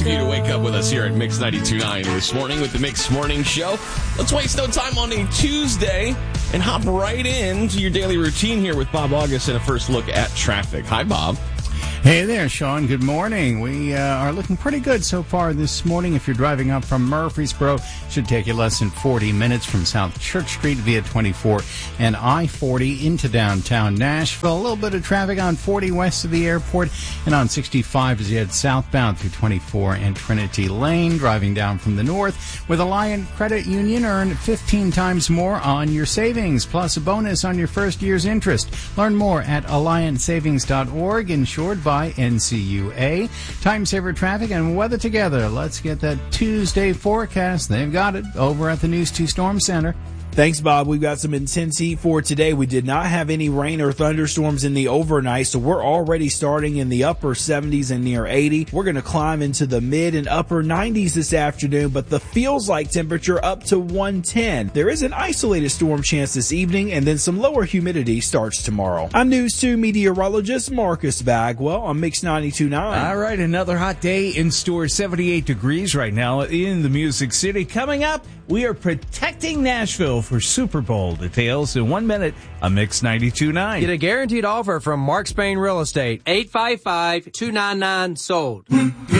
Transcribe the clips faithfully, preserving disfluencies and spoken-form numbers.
of you to wake up with us here at Mix ninety-two point nine this morning with the Mix Morning Show. Let's waste no time on a Tuesday and hop right into your daily routine here with Bob August and a first look at traffic. Hi, Bob. Hey there, Sean. Good morning. We uh, are looking pretty good so far this morning. If you're driving up from Murfreesboro, it should take you less than forty minutes from South Church Street via twenty-four and I forty into downtown Nashville. A little bit of traffic on forty west of the airport and on sixty-five as you head southbound through twenty-four and Trinity Lane. Driving down from the north with Alliant Credit Union, earn fifteen times more on your savings, plus a bonus on your first year's interest. Learn more at alliant savings dot org, insured by N C U A. Time saver traffic and weather together. Let's get that Tuesday forecast. They've got it over at the News two Storm Center. Thanks, Bob. We've got some intense heat for today. We did not have any rain or thunderstorms in the overnight, so we're already starting in the upper seventies and near eighty. We're going to climb into the mid and upper nineties this afternoon, but the feels like temperature up to one ten. There is an isolated storm chance this evening, and then some lower humidity starts tomorrow. I'm News two meteorologist Marcus Bagwell on Mix ninety-two point nine. All right, another hot day in store. seventy-eight degrees right now in the Music City. Coming up, we are protecting Nashville for Super Bowl. Details in one minute on Mix ninety-two point nine. Get a guaranteed offer from Mark Spain Real Estate. eight five five, two nine nine, sold.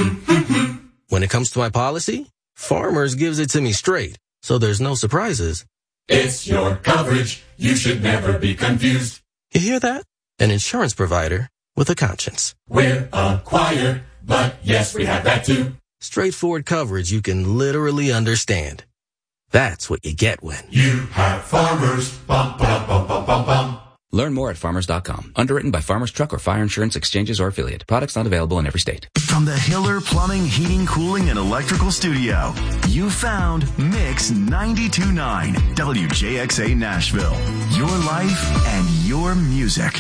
When it comes to my policy, Farmers gives it to me straight, so there's no surprises. It's your coverage. You should never be confused. You hear that? An insurance provider with a conscience. We're acquired, but yes, we have that too. Straightforward coverage you can literally understand. That's what you get when you have Farmers. Bum, bum, bum, bum, bum, bum. Learn more at farmers dot com. Underwritten by Farmers Truck or Fire Insurance Exchanges or Affiliate. Products not available in every state. From the Hiller Plumbing, Heating, Cooling, and Electrical Studio, you found Mix ninety-two point nine W J X A Nashville. Your life and your music.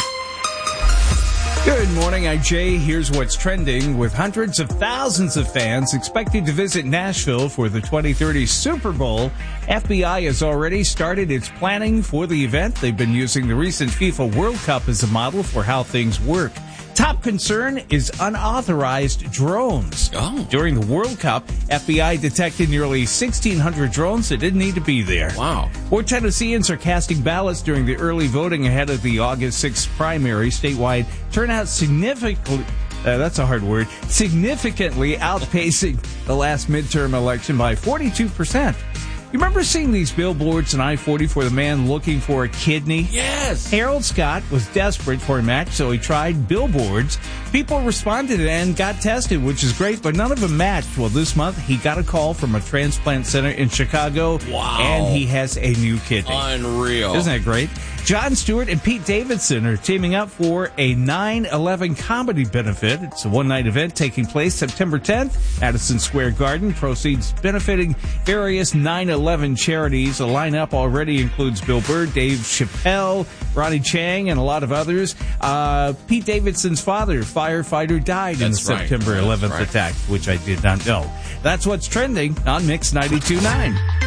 Good morning, I'm Jay. Here's what's trending. With hundreds of thousands of fans expected to visit Nashville for the twenty thirty Super Bowl, F B I has already started its planning for the event. They've been using the recent FIFA World Cup as a model for how things work. Top concern is unauthorized drones. Oh. During the World Cup, F B I detected nearly sixteen hundred drones that didn't need to be there. Wow. More Tennesseans are casting ballots during the early voting ahead of the August sixth primary. Statewide turnout significantly, uh, that's a hard word, significantly outpacing the last midterm election by forty-two percent. You remember seeing these billboards on I forty for the man looking for a kidney? Yes. Harold Scott was desperate for a match, so he tried billboards. People responded and got tested, which is great, but none of them matched. Well, this month, he got a call from a transplant center in Chicago. Wow. And he has a new kidney. Unreal. Isn't that great? Jon Stewart and Pete Davidson are teaming up for a nine eleven comedy benefit. It's a one-night event taking place September tenth, Madison Square Garden. Proceeds benefiting various nine eleven charities. The lineup already includes Bill Burr, Dave Chappelle, Ronnie Chang, and a lot of others. Uh, Pete Davidson's father, firefighter, died in the That's right. September eleventh That's right. attack, which I did not know. That's what's trending on Mix ninety-two point nine.